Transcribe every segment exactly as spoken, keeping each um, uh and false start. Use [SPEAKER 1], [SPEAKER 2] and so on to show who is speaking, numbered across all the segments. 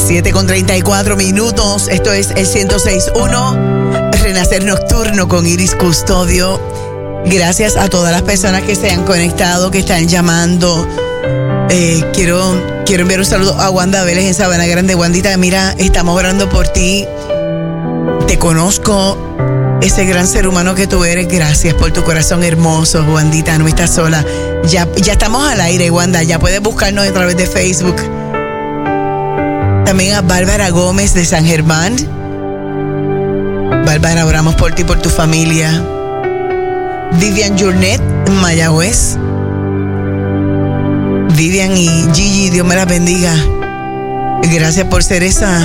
[SPEAKER 1] siete con treinta y cuatro minutos. Esto es el ciento seis punto uno, Renacer Nocturno con Iris Custodio. Gracias a todas las personas que se han conectado, que están llamando. Eh, quiero, quiero enviar un saludo a Wanda Vélez en Sabana Grande. Wandita, mira, estamos orando por ti. Te conozco, ese gran ser humano que tú eres. Gracias por tu corazón hermoso, Wandita. No estás sola. Ya, ya estamos al aire, Wanda. Ya puedes buscarnos a través de Facebook. También a Bárbara Gómez de San Germán. Bárbara, oramos por ti y por tu familia. Vivian Journet en Mayagüez. Vivian y Gigi, Dios me las bendiga. Gracias por ser esa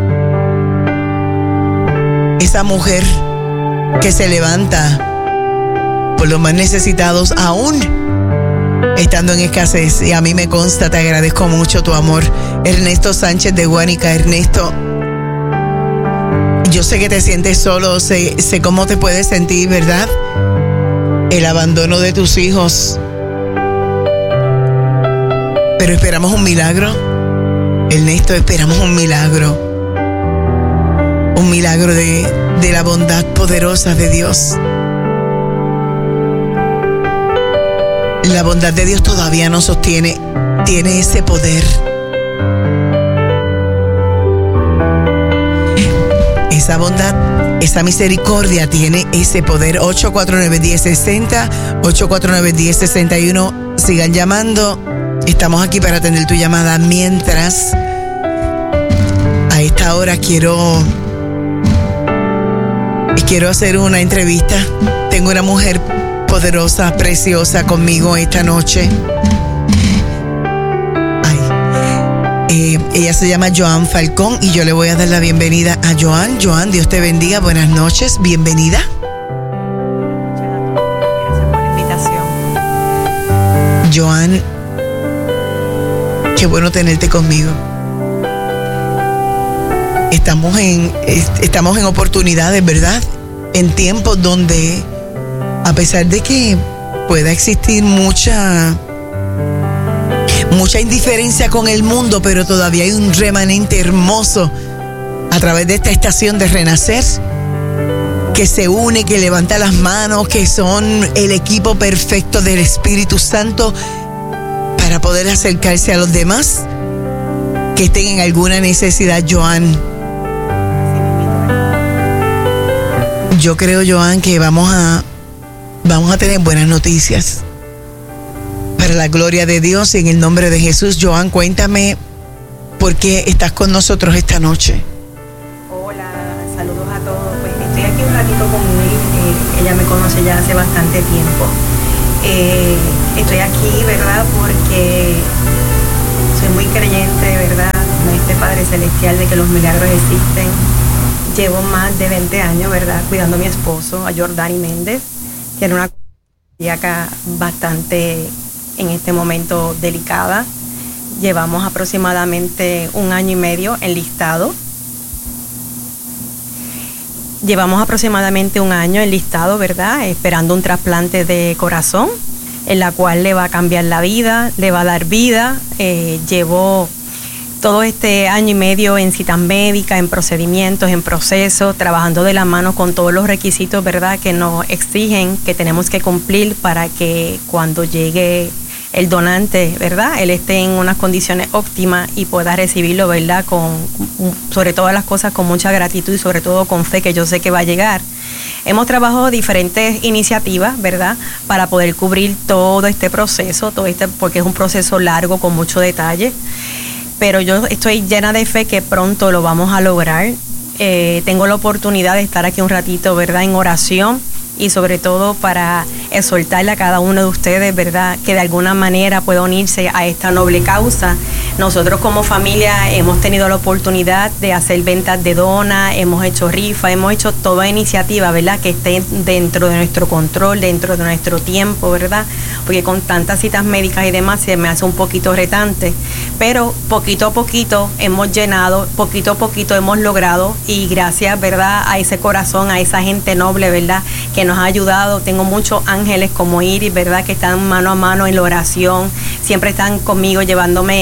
[SPEAKER 1] esa mujer que se levanta por los más necesitados, aún estando en escasez. Y a mí me consta, te agradezco mucho tu amor. Ernesto Sánchez de Guánica. Ernesto, yo sé que te sientes solo, sé, sé cómo te puedes sentir, ¿verdad? El abandono de tus hijos. Pero esperamos un milagro. Ernesto, esperamos un milagro. Un milagro de, de la bondad poderosa de Dios. La bondad de Dios todavía nos sostiene. Tiene ese poder. Esa bondad, esa misericordia tiene ese poder. ocho cuatro nueve, uno cero seis cero, ocho cuatro nueve, uno cero seis uno. Sigan llamando. Estamos aquí para atender tu llamada. Mientras, a esta hora quiero quiero hacer una entrevista. Tengo una mujer poderosa, preciosa conmigo esta noche. Ay. Eh, ella se llama Joan Falcón y yo le voy a dar la bienvenida a Joan. Joan, Dios te bendiga. Buenas noches. Bienvenida.
[SPEAKER 2] Gracias por la invitación.
[SPEAKER 1] Joan, qué bueno tenerte conmigo. Estamos en, estamos en oportunidades, ¿verdad? En tiempos donde, a pesar de que pueda existir mucha, mucha indiferencia con el mundo, pero todavía hay un remanente hermoso a través de esta estación de Renacer, que se une, que levanta las manos, que son el equipo perfecto del Espíritu Santo para poder acercarse a los demás que estén en alguna necesidad. Joan, yo creo, Joan, que vamos a vamos a tener buenas noticias para la gloria de Dios y en el nombre de Jesús. Joan, cuéntame por qué estás con nosotros esta noche.
[SPEAKER 2] Hola, saludos a todos. Pues estoy aquí un ratito con Iris. Eh, ella me conoce ya hace bastante tiempo. Eh, estoy aquí, ¿verdad? Porque soy muy creyente, ¿verdad? En este Padre Celestial de que los milagros existen. Llevo más de veinte años, ¿verdad? Cuidando a mi esposo, a Jordani Méndez. Tiene una cardíaca bastante, en este momento, delicada. Llevamos aproximadamente un año y medio enlistado. Llevamos aproximadamente un año enlistado, ¿verdad? Esperando un trasplante de corazón, en la cual le va a cambiar la vida, le va a dar vida. Eh, llevo todo este año y medio en citas médicas, en procedimientos, en procesos, trabajando de la mano con todos los requisitos, ¿verdad?, que nos exigen, que tenemos que cumplir para que cuando llegue el donante, ¿verdad?, él esté en unas condiciones óptimas y pueda recibirlo, ¿verdad?, con, sobre todas las cosas con mucha gratitud y sobre todo con fe, que yo sé que va a llegar. Hemos trabajado diferentes iniciativas, ¿verdad?, para poder cubrir todo este proceso, todo este, porque es un proceso largo con mucho detalle. Pero yo estoy llena de fe que pronto lo vamos a lograr. Eh, tengo la oportunidad de estar aquí un ratito, ¿verdad?, en oración y sobre todo para exhortarle a cada uno de ustedes, ¿verdad?, que de alguna manera pueda unirse a esta noble causa. Nosotros como familia hemos tenido la oportunidad de hacer ventas de donas, hemos hecho rifas, hemos hecho toda iniciativa, ¿verdad?, que esté dentro de nuestro control, dentro de nuestro tiempo, ¿verdad?, porque con tantas citas médicas y demás se me hace un poquito retante, pero poquito a poquito hemos llenado, poquito a poquito hemos logrado, y gracias, ¿verdad?, a ese corazón, a esa gente noble, ¿verdad?, que nos ha ayudado. Tengo muchos ángeles como Iris, ¿verdad?, que están mano a mano en la oración, siempre están conmigo llevándome en todo este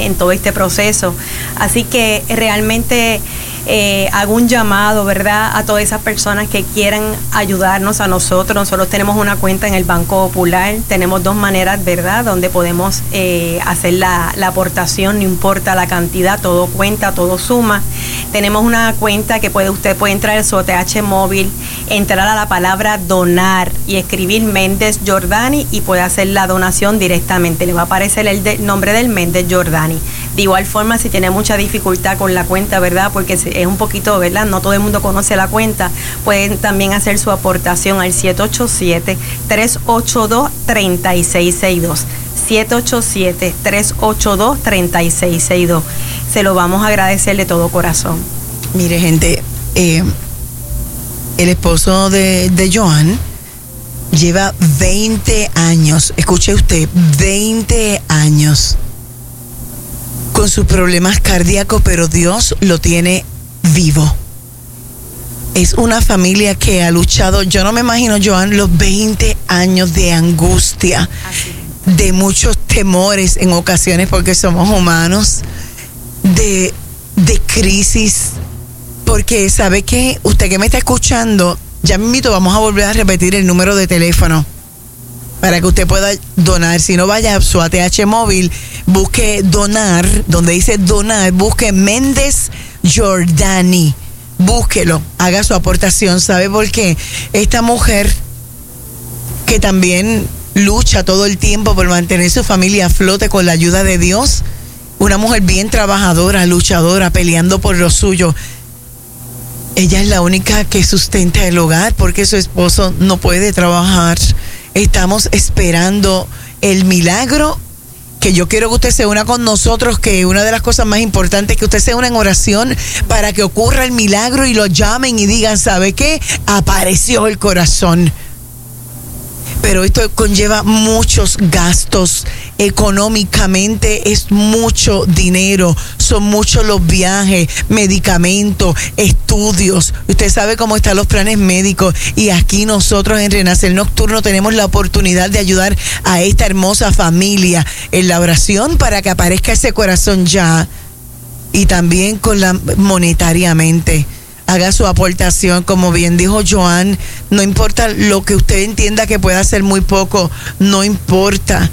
[SPEAKER 2] este proceso. Así que realmente eh, hago un llamado, ¿verdad?, a todas esas personas que quieran ayudarnos a nosotros. Nosotros tenemos una cuenta en el Banco Popular, tenemos dos maneras, ¿verdad?, donde podemos eh, hacer la, la aportación, no importa la cantidad, todo cuenta, todo suma. Tenemos una cuenta que puede usted puede entrar en su A T H móvil, entrar a la palabra donar y escribir Méndez Jordani y puede hacer la donación directamente. Le va a aparecer el de, nombre del Méndez Jordani. De igual forma, si tiene mucha dificultad con la cuenta, ¿verdad?, porque es un poquito, ¿verdad?, no todo el mundo conoce la cuenta, pueden también hacer su aportación al siete ocho siete, tres ocho dos, tres seis seis dos. siete ocho siete, tres ocho dos, tres seis seis dos. Se lo vamos a agradecer de todo corazón.
[SPEAKER 1] Mire, gente, eh, el esposo de, de Joan lleva veinte años, escuche usted, veinte años con sus problemas cardíacos, pero Dios lo tiene vivo. Es una familia que ha luchado, yo no me imagino, Joan, los veinte años de angustia, de muchos temores en ocasiones porque somos humanos, de, de crisis, porque sabe que usted que me está escuchando, ya mismito vamos a volver a repetir el número de teléfono para que usted pueda donar. Si no, vaya a su A T H móvil, busque donar, donde dice donar, busque Méndez Jordani, búsquelo, haga su aportación. ¿Sabe por qué? Esta mujer que también lucha todo el tiempo por mantener su familia a flote con la ayuda de Dios, una mujer bien trabajadora, luchadora, peleando por lo suyo. Ella es la única que sustenta el hogar porque su esposo no puede trabajar. Estamos esperando el milagro, que yo quiero que usted se una con nosotros, que una de las cosas más importantes es que usted se una en oración para que ocurra el milagro y lo llamen y digan, ¿sabe qué? Apareció el corazón. Pero esto conlleva muchos gastos. Económicamente es mucho dinero, son muchos los viajes, medicamentos, estudios. Usted sabe cómo están los planes médicos y aquí nosotros en Renacer Nocturno tenemos la oportunidad de ayudar a esta hermosa familia en la oración para que aparezca ese corazón ya, y también con la monetariamente. Haga su aportación, como bien dijo Joan, no importa lo que usted entienda que pueda ser muy poco, no importa,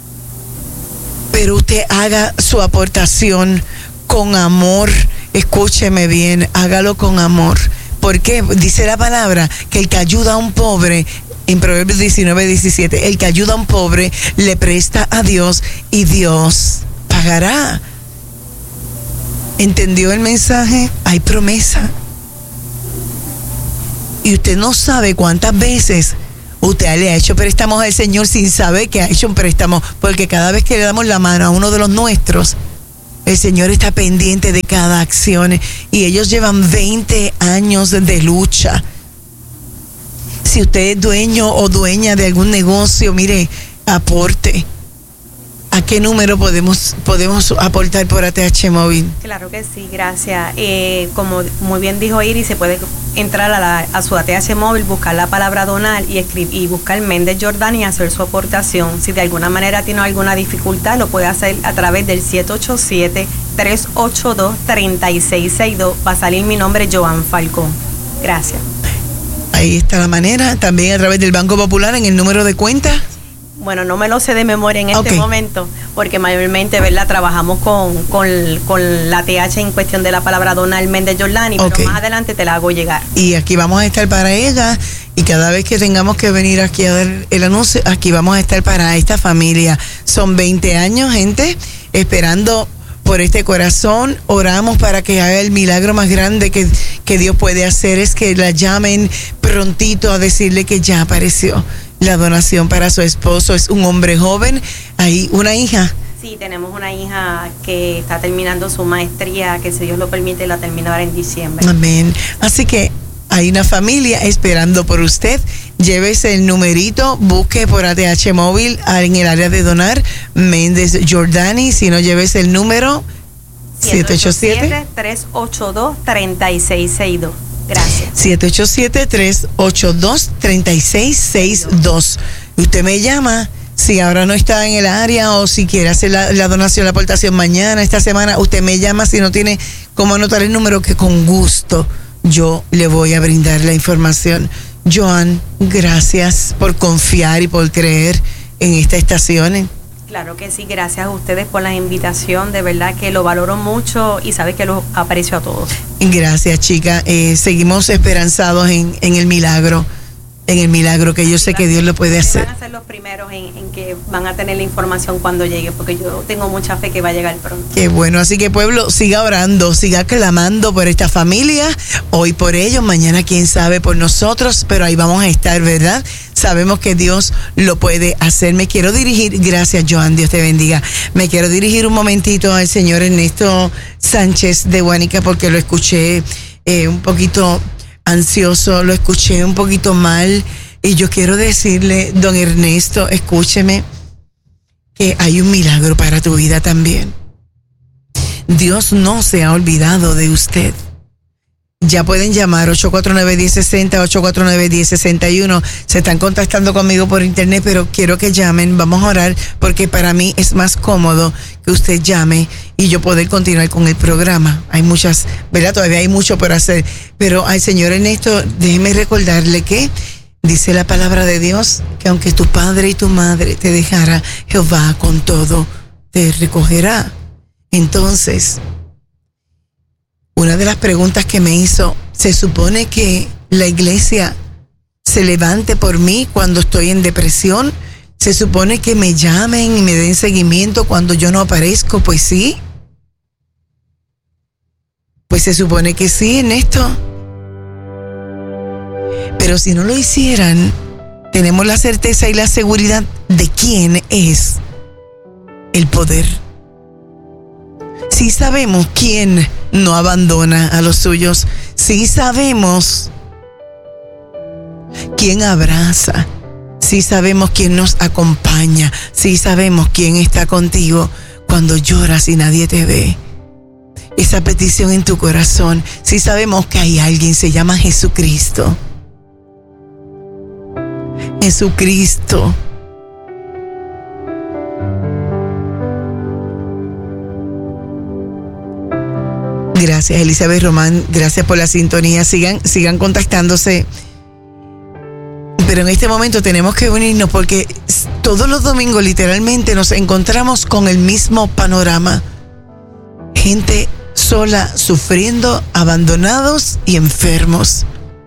[SPEAKER 1] pero usted haga su aportación con amor. Escúcheme bien, hágalo con amor, porque dice la palabra que el que ayuda a un pobre, en Proverbios diecinueve diecisiete, el que ayuda a un pobre le presta a Dios y Dios pagará. ¿Entendió el mensaje? Hay promesa. Y usted no sabe cuántas veces usted le ha hecho préstamos al Señor sin saber que ha hecho un préstamo, porque cada vez que le damos la mano a uno de los nuestros, el Señor está pendiente de cada acción, y ellos llevan veinte años de lucha. Si usted es dueño o dueña de algún negocio, mire, aporte. ¿A qué número podemos podemos aportar por A T H móvil?
[SPEAKER 2] Claro que sí, gracias. Eh, como muy bien dijo Iris, se puede entrar a, la, a su A T H móvil, buscar la palabra donar y escribir y buscar Méndez Jordani y hacer su aportación. Si de alguna manera tiene alguna dificultad, lo puede hacer a través del siete ocho siete, tres ocho dos, tres seis seis dos. Va a salir mi nombre, Joan Falcón. Gracias.
[SPEAKER 1] Ahí está la manera. También a través del Banco Popular en el número de cuenta.
[SPEAKER 2] Bueno, no me lo sé de memoria en este okay. momento, porque mayormente, ¿verdad?, trabajamos con, con, con la T H en cuestión de la palabra donar Méndez Jordani, okay. pero más adelante te la hago llegar.
[SPEAKER 1] Y aquí vamos a estar para ella, y cada vez que tengamos que venir aquí a dar el anuncio, aquí vamos a estar para esta familia. Son veinte años, gente, esperando por este corazón. Oramos para que haga el milagro más grande que, que Dios puede hacer, es que la llamen prontito a decirle que ya apareció la donación para su esposo. Es un hombre joven. Hay una hija.
[SPEAKER 2] Sí, tenemos una hija que está terminando su maestría, que si Dios lo permite la terminará en diciembre.
[SPEAKER 1] Amén. Así que hay una familia esperando por usted. Llévese el numerito, busque por A T H móvil en el área de donar Méndez Jordani. Si no, llévese el número siete ocho siete,
[SPEAKER 2] tres ocho dos, tres seis seis dos. Gracias.
[SPEAKER 1] siete ocho siete, tres ocho dos, tres seis seis dos. Usted me llama si ahora no está en el área o si quiere hacer la, la donación, la aportación mañana, esta semana, usted me llama si no tiene cómo anotar el número, que con gusto yo le voy a brindar la información. Joan, gracias por confiar y por creer en esta estación.
[SPEAKER 2] Claro que sí, gracias a ustedes por la invitación, de verdad que lo valoro mucho y sabe que lo aprecio a todos.
[SPEAKER 1] Gracias, chica. Eh, seguimos esperanzados en, en el milagro, en el milagro que yo sé que Dios lo puede hacer.
[SPEAKER 2] Van a ser los primeros en, en que van a tener la información cuando llegue, porque yo tengo mucha fe que va a llegar pronto.
[SPEAKER 1] Qué bueno, así que pueblo, siga orando, siga clamando por esta familia, hoy por ellos, mañana quién sabe por nosotros, pero ahí vamos a estar, ¿verdad? Sabemos que Dios lo puede hacer. Me quiero dirigir, gracias Joan, Dios te bendiga, me quiero dirigir un momentito al señor Ernesto Sánchez de Guánica, porque lo escuché eh, un poquito ansioso, lo escuché un poquito mal, y yo quiero decirle, don Ernesto, escúcheme, que hay un milagro para tu vida también. Dios no se ha olvidado de usted. Ya pueden llamar ocho cuatro nueve, uno cero seis cero, ocho cuatro nueve, uno cero seis uno. Se están contactando conmigo por internet, pero quiero que llamen. Vamos a orar, porque para mí es más cómodo que usted llame y yo poder continuar con el programa. Hay muchas, ¿verdad? Todavía hay mucho por hacer. Pero al señor Ernesto, déjeme recordarle que dice la palabra de Dios que aunque tu padre y tu madre te dejara, Jehová con todo te recogerá. Entonces, una de las preguntas que me hizo, ¿se supone que la iglesia se levante por mí cuando estoy en depresión? ¿Se supone que me llamen y me den seguimiento cuando yo no aparezco? Pues sí. Pues se supone que sí, en esto. Pero si no lo hicieran, tenemos la certeza y la seguridad de quién es el poder. Sí sabemos quién no abandona a los suyos. Sí sabemos quién abraza. Sí sabemos quién nos acompaña. Sí sabemos quién está contigo cuando lloras y nadie te ve. Esa petición en tu corazón. Sí sabemos que hay alguien, se llama Jesucristo. Jesucristo. Gracias, Elizabeth Román, gracias por la sintonía. Sigan, sigan contactándose. Pero en este momento tenemos que unirnos, porque todos los domingos literalmente nos encontramos con el mismo panorama. Gente sola, sufriendo, abandonados y enfermos.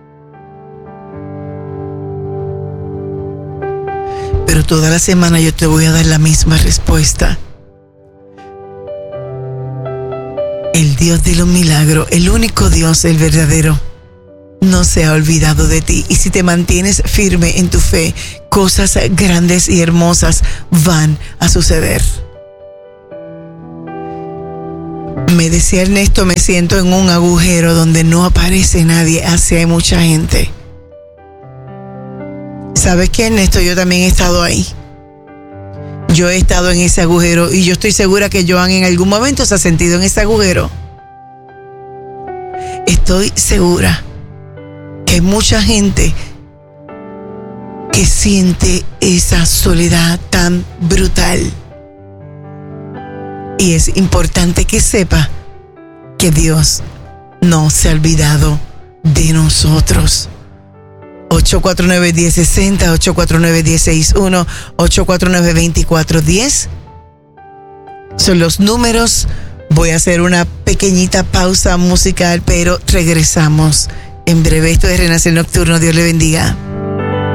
[SPEAKER 1] Pero toda la semana yo te voy a dar la misma respuesta. El Dios de los milagros, el único Dios, el verdadero, no se ha olvidado de ti. Y si te mantienes firme en tu fe, cosas grandes y hermosas van a suceder. Me decía Ernesto, me siento en un agujero donde no aparece nadie, así hay mucha gente. ¿Sabes qué, Ernesto? Yo también he estado ahí. Yo he estado en ese agujero y yo estoy segura que Joan en algún momento se ha sentido en ese agujero. Estoy segura que hay mucha gente que siente esa soledad tan brutal. Y es importante que sepa que Dios no se ha olvidado de nosotros. ocho cuatro nueve, uno cero seis cero, ocho cuatro nueve, uno cero seis uno, ocho cuatro nueve, veinticuatro diez. Son los números. Voy a hacer una pequeñita pausa musical, pero regresamos en breve. Esto es Renacer Nocturno. Dios le bendiga.